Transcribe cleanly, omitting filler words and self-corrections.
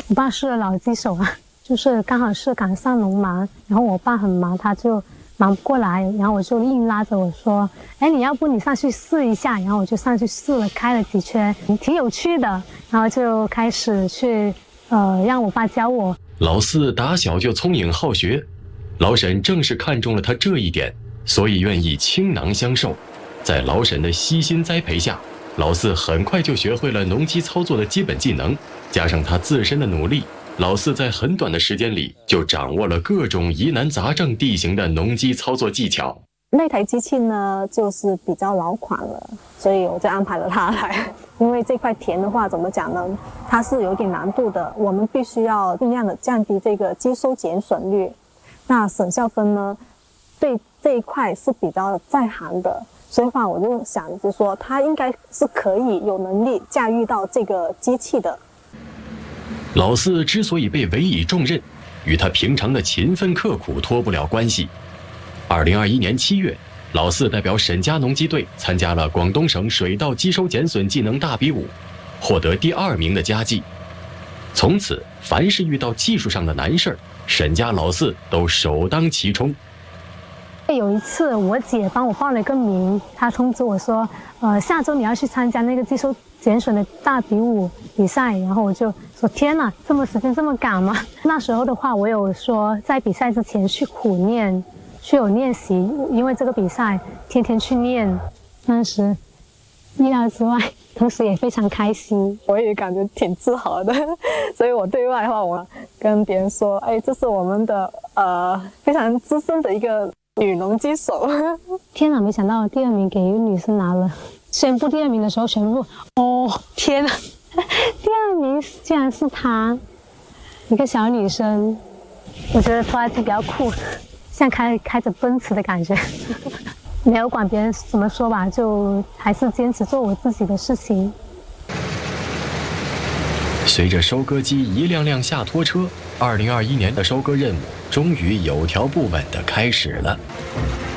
我爸是老机手啊，就是刚好是赶上农忙，然后我爸很忙，他就忙不过来，然后我就硬拉着我说：“哎，你要不你上去试一下？”然后我就上去试了，开了几圈，挺有趣的，然后就开始去让我爸教我。 老四打小就聪颖好学，老沈正是看中了他这一点，所以愿意倾囊相授。在老沈的悉心栽培下，老四很快就学会了农机操作的基本技能，加上他自身的努力，老四在很短的时间里就掌握了各种疑难杂症地形的农机操作技巧。 那台机器呢，就是比较老款了，所以我就安排了它来。因为这块田的话，怎么讲呢？它是有点难度的，我们必须要尽量的降低这个机收减损率。那沈校芬呢，对这一块是比较在行的。所以话，我就想着说，他应该是可以有能力驾驭到这个机器的。 老四之所以被委以重任，与他平常的勤奋刻苦脱不了关系。2021年7月，老四代表沈家农机队参加了广东省水稻机收减损技能大比武，获得第2名的佳绩。从此，凡是遇到技术上的难事儿，沈家老四都首当其冲。 有一次，我姐帮我报了一个名，她通知我说，下周你要去参加那个机收减损的大比武比赛，然后我就说天哪，这么时间这么赶吗？那时候的话，我有说在比赛之前去苦练，去有练习，因为这个比赛天天去练，当时意料之外，同时也非常开心， 我也感觉挺自豪的。所以我对外的话，我跟别人说，哎，这是我们的非常资深的一个女农机手。 天哪，没想到第2名给一个女生拿了。宣布第2名的时候，全部天哪，第2名竟然是她，一个小女生。我觉得拖拉机比较酷，像开着奔驰的感觉。没有管别人怎么说吧，就还是坚持做我自己的事情。 随着收割机一辆辆下拖车，2021年的收割任务终于有条不紊地开始了。